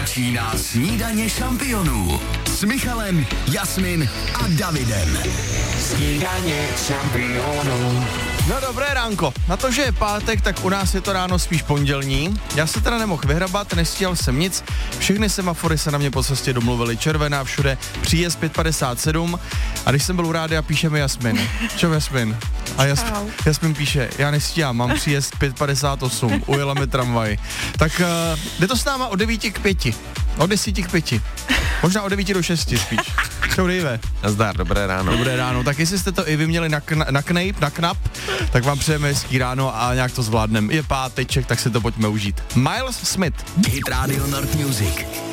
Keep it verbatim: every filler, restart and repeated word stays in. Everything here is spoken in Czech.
Začíná Snídaně šampionů s Michalem, Jasmin a Davidem. Snídaně šampionů. No dobré ránko. Na to, že je pátek, tak u nás je to ráno spíš pondělní. Já se teda nemohl vyhrabat, nestíhal jsem nic. Všechny semafory se na mě po cestě domluvily. Červená všude, příjezd pět padesát sedm. A když jsem byl u rádia, píše mi Jasmin. Čau Jasmin. A Jas, Jasmin píše, já nestíhám, mám příjezd pět padesát osm, ujela mi tramvaj. Tak uh, jde to s náma od devíti k pěti. Od desíti k pěti. Možná od devíti do šesti spíš. Čau Dave. Nazdar, dobré ráno. Dobré ráno. Tak jestli jste to i vy měli na, kn- na knejp, na knap, tak vám přejeme hezký ráno a nějak to zvládneme. Je páteček, tak si to pojďme užít. Miles Smith. Hit Radio Nord Music.